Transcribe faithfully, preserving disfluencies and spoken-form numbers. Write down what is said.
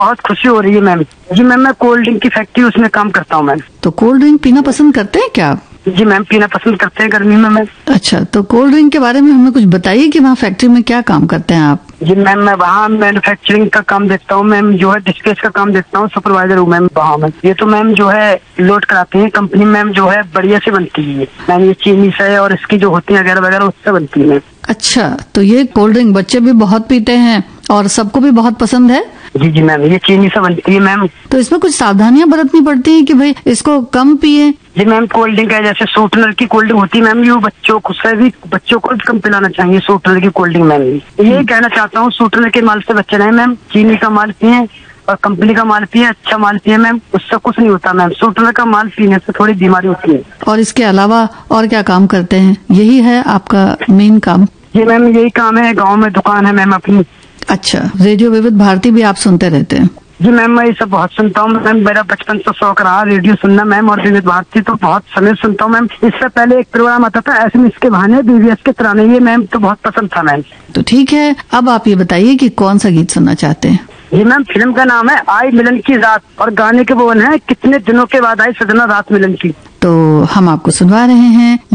बहुत खुशी हो रही है मैम। जी मैम, मैं कोल्ड ड्रिंक की फैक्ट्री उसमें काम करता हूँ मैम। तो कोल्ड ड्रिंक पीना पसंद करते हैं क्या आप? जी मैम, पीना पसंद करते हैं गर्मी में मैम। अच्छा, तो कोल्ड ड्रिंक के बारे में हमें कुछ बताइए कि वहाँ फैक्ट्री में क्या काम करते हैं आप? जी मैम, मैं वहाँ मैन्युफैक्चरिंग का काम देखता हूँ मैम, जो है डिस्पैच का काम देखता हूँ, सुपरवाइजर हूँ मैम वहाँ में। ये तो मैम जो है लोड कराते हैं कंपनी मैम, जो है बढ़िया से बनती है मैम, ये चीनी से और इसकी जो होती है वगैरह वगैरह उससे बनती है मैम। अच्छा, तो ये कोल्ड ड्रिंक बच्चे भी बहुत पीते हैं और सबको भी बहुत पसंद है? जी जी मैम, ये चीनी से बनती है मैम। तो इसमें कुछ सावधानियां बरतनी पड़ती हैं कि भाई इसको कम पिए? जी मैम, कोल्ड ड्रिंक है जैसे शॉर्टनर की कोल्ड ड्रिंक होती है मैम, ये बच्चों को से भी बच्चों को भी कम पिलाना चाहिए शॉर्टनर की कोल्ड ड्रिंक मैम। ये कहना चाहता हूँ, शॉर्टनर के माल से बच्चे नहीं मैम, चीनी का माल पिए और कंपनी का माल पिए, अच्छा माल पिए मैम, उससे कुछ नहीं होता मैम। शॉर्टनर का माल पीने से थोड़ी बीमारी होती है। और इसके अलावा और क्या काम करते हैं? यही है आपका मेन काम? जी मैम, यही काम है, गाँव में दुकान है मैम अपनी। अच्छा, रेडियो विविध भारती भी आप सुनते रहते हैं? जी मैम, मैं ये सब बहुत सुनता हूँ मैम, मेरा बचपन से शौक रहा रेडियो सुनना मैम, और विविध भारती तो बहुत समय सुनता हूँ मैम। इससे पहले एक प्रोग्राम आता था एसएमएस के बहाने, बीवीएस के तराने, ये मैम तो बहुत पसंद था मैम। तो ठीक है, अब आप ये बताइए कि कौन सा गीत सुनना चाहते हैं? जी मैम, फिल्म का नाम है आई मिलन की रात और गाने के बोल है कितने दिनों के बाद आई सजना रात मिलन की। तो हम आपको सुनवा रहे हैं